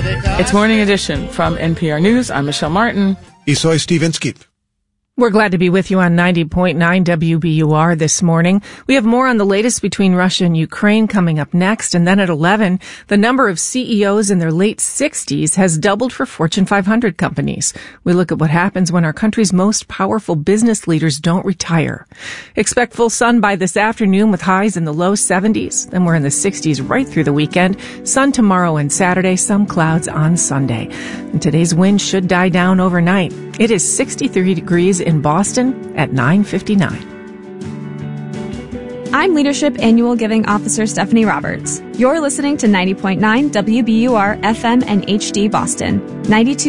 It's Morning Edition from NPR News. I'm Michelle Martin. Y soy Steve Inskeep. We're glad to be with you on 90.9 WBUR this morning. We have more on the latest between Russia and Ukraine coming up next. And then at 11, the number of CEOs in their late 60s has doubled for Fortune 500 companies. We look at what happens when our country's most powerful business leaders don't retire. Expect full sun by this afternoon with highs in the low 70s. Then we're in the 60s right through the weekend. Sun tomorrow and Saturday, some clouds on Sunday. And today's wind should die down overnight. It is 63 degrees in Boston at 9:59. I'm Leadership Annual Giving Officer Stephanie Roberts. You're listening to 90.9 WBUR FM and HD Boston, 92